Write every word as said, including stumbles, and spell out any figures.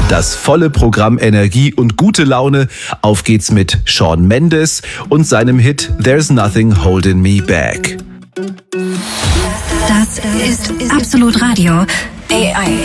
Das volle Programm Energie und gute Laune. Auf geht's mit Shawn Mendes und seinem Hit There's Nothing Holding Me Back. Das ist Absolut Radio. A I.